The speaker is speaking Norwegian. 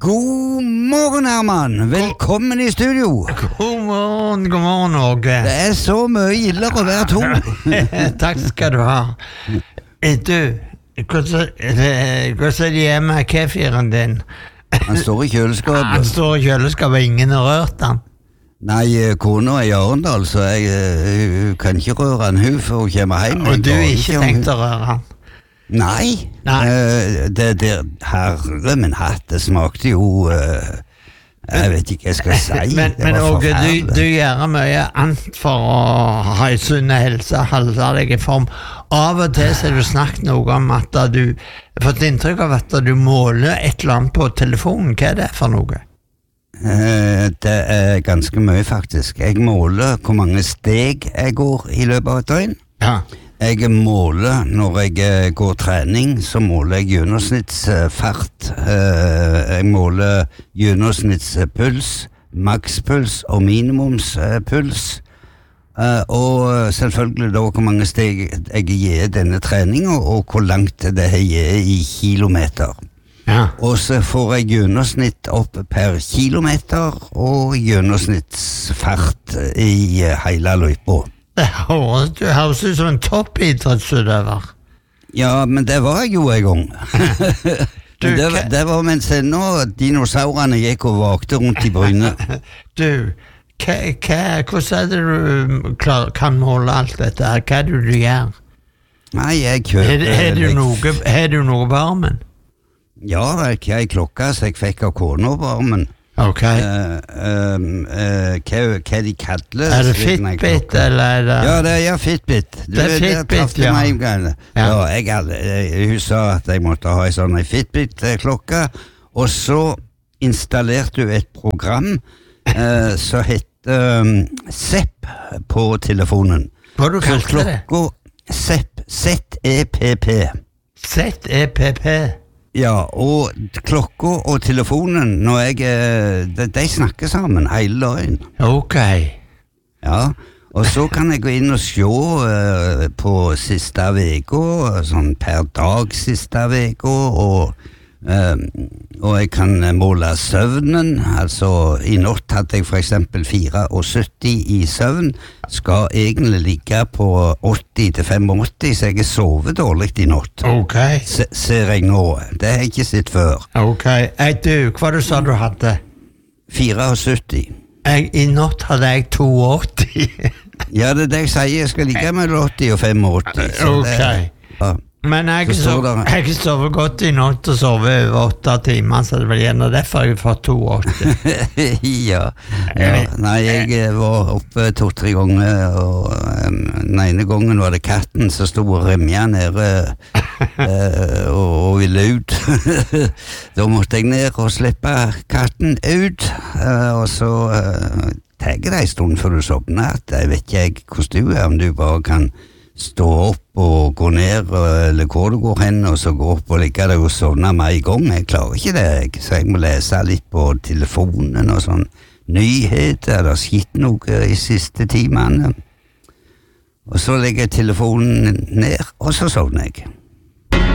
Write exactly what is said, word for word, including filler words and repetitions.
God morgen, Herman. Velkommen i studio. God morgen, god morgen, Åge. Det er så mye gildere å være to. Takk skal du ha. Du, hvordan er det hjemme med kefiren din? Han står i kjøleskapet. Han står i kjøleskapet, ingen har rørt han. Nei, kona er i Arendal, så jeg uh, kan ikke røre han hun for hun kommer hjem. Og du har ikke tenkt å røre han? Nei, Nei. Uh, det der, herre min hatt, det smakte jo, uh, jeg vet ikke hva jeg skal si. Men, men Åge, du, du gjør mye annet for å ha en sunn helse, holde deg i form. Av og til så har du snakket noe om at du har fått inntrykk av at du måler et eller annet på telefonen. Hva er det for noe? Uh, det er ganske mye faktisk. Jeg måler hvor mange steg jeg går i løpet av et døgn. Ja. Jeg måler, når jeg går trening, så måler jeg gjennomsnittsfart. Jeg måler gjennomsnittspuls, makspuls og minimumspuls. Og selvfølgelig da hvor mange steg jeg gir denne treningen, og hvor langt det gir i kilometer. Ja. Og så får jeg gjennomsnitt opp per kilometer, og gjennomsnittsfart i hele løypa. Det høres, du høres ut som en toppidrettsutøver. Ja, men det var jeg jo en gang. Du, det, hva- det var mens ennå dinosaurene gikk og vakte rundt i brynet. Du, hva, hva, hvordan er det du klar, kan måle alt dette her? Hva er det du gjør? Nei, jeg Har kjøper har du jeg- noe, har du noe på armen? Ja, jeg har en klokke som jeg fikk av kona på armen. Ok. Eh, um, eh, hva, hva de kaller Er det sliten en Fitbit, klokke. eller er det... Ja, det er ja, Fitbit. Du, Det er Fitbit, traff du ja. meg en gang. Ja. Ja, jeg, hadde- jeg, hun sa at jeg måtte ha en sånn en Fitbit-klokke, og så installerte hun et program eh, som heter um, Zepp på telefonen. Hva du Så kalte det? klokka Zepp, Z-E-P-P. Z-E-P-P. Ja, og klokka og telefonen, når jeg, eh, de, de snakker sammen hele dagen. Ok. Ja, og så kan jeg gå inn og se eh, på siste veka, sånn per dag siste veka, og, eh, og jeg kan måle søvnen. Altså, i natt hadde jeg for eksempel syttifire i søvn, skal egentlig ligge på åtti til femogåtti, så jeg har sovet dårlig i natt. Ok. Se, ser jeg nå. Det har jeg ikke sett før. Ok. Ei, du, hva du sa du hadde? syttifire. Jeg, I natt hadde jeg åttito. Ja, det er det jeg sier. Jeg skal ligge mellom åtti og femogåtti. så det- Ok. Ja. Men jeg har Så står sov- det- jeg har sovet godt i natt og sovet over åtte timer, så det var gjerne derfor jeg har fått åttito. ja. ja. Nei, jeg eh, var oppe to-tre ganger, og um, den ene gangen var det katten som sto og remja nede eh, og, og ville ut. Da måtte jeg ned og slippe katten ut, eh, og så uh, tar det en stund før du sovner. Jeg vet ikke hvordan du er, om du bare kan stå opp og gå ned, eller hvor du går hen, og så gå opp og ligge der og sovne med en gang. Jeg klarer ikke det, jeg. Så jeg må lese litt på telefonen og sånn. Nyheter, det har skitt noe i siste timene. Og så legger jeg telefonen ned, og så sovner jeg.